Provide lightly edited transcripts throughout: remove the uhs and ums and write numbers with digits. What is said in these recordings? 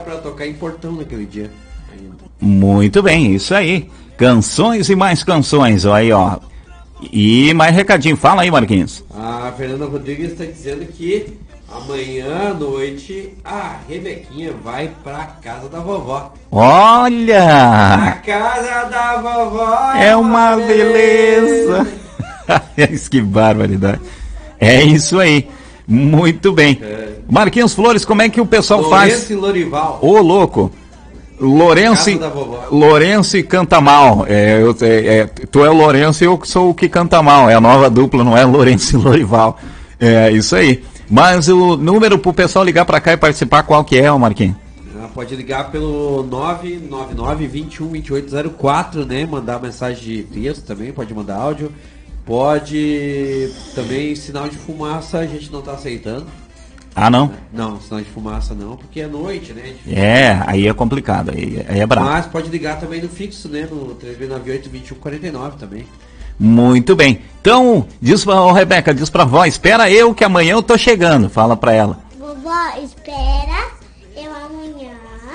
pra tocar em Portão naquele dia. Muito bem, isso aí. Canções e mais canções, ó, aí, ó. E mais recadinho, fala aí, Marquinhos. A Fernanda Rodrigues está dizendo que amanhã à noite a Rebequinha vai pra casa da vovó. Olha! A casa da vovó é uma beleza! Que barbaridade. É isso aí. Muito bem. Marquinhos Flores, como é que o pessoal faz? Lourenço e Lorival. Ô, louco. Lourenço e canta mal. Tu é o Lourenço e eu sou o que canta mal. É a nova dupla, não é Lourenço e Lorival. É isso aí. Mas o número pro pessoal ligar pra cá e participar, qual que é, Marquinhos? Pode ligar pelo 999-21-2804, né? Mandar mensagem de texto também, pode mandar áudio. Pode também, sinal de fumaça a gente não tá aceitando. Ah, não? Não, sinal de fumaça não, porque é noite, né? Aí é complicado, aí é brabo. Mas pode ligar também no fixo, né? No 3698-2149 também. Muito bem. Então, Rebeca, diz pra vó, espera eu que amanhã eu tô chegando. Fala pra ela. Vovó, espera eu amanhã.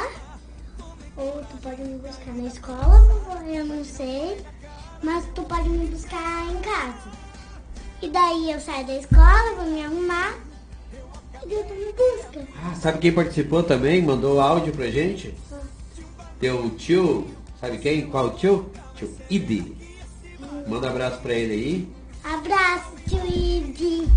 Ou tu pode me buscar na escola, vovó, eu não sei. Mas tu pode me buscar em casa. E daí eu saio da escola, vou me arrumar. E daí tu me busca. Sabe quem participou também? Mandou áudio pra gente? Teu tio, sabe quem? Qual tio? Tio Ibi. Manda um abraço pra ele aí. Abraço, tio Ibi.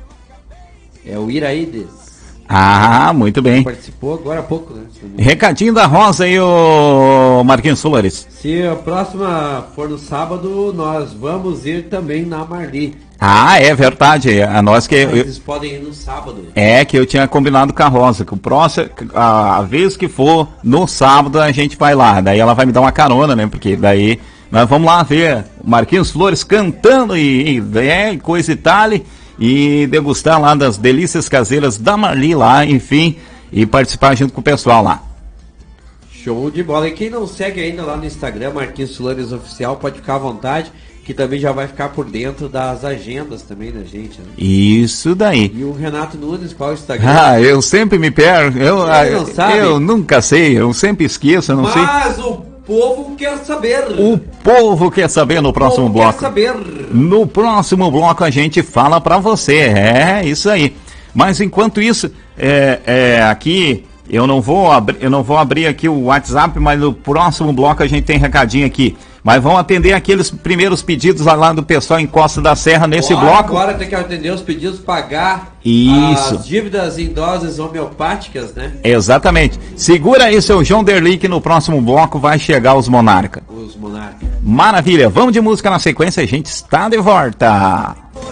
É o Iraides. Muito bem. Participou agora há pouco, né? Recadinho da Rosa aí, o Marquinhos Flores. Se a próxima for no sábado, nós vamos ir também na Marli. É verdade. Eles podem ir no sábado. É que eu tinha combinado com a Rosa, que a vez que for no sábado a gente vai lá. Daí ela vai me dar uma carona, né? Porque daí nós vamos lá ver o Marquinhos Flores cantando e coisa e tal. E degustar lá das delícias caseiras da Marli lá, enfim, e participar junto com o pessoal lá. Show de bola. E quem não segue ainda lá no Instagram, Marquinhos Flores Oficial, pode ficar à vontade, que também já vai ficar por dentro das agendas também da gente, né? Isso daí. E o Renato Nunes, qual é o Instagram? Eu sempre me perco, eu nunca sei, eu sempre esqueço, eu não sei. Mas o povo quer saber. O povo quer saber no próximo bloco. Quer saber. No próximo bloco a gente fala pra você. É isso aí. Mas enquanto isso, aqui eu não vou abrir aqui o WhatsApp, mas no próximo bloco a gente tem recadinho aqui. Mas vamos atender aqueles primeiros pedidos lá do pessoal em Costa da Serra nesse bloco. Agora tem que atender os pedidos, pagar as dívidas em doses homeopáticas, né? Exatamente. Segura aí, seu João Derli, que no próximo bloco vai chegar os Monarca. Os Monarca. Maravilha. Vamos de música na sequência, a gente está de volta.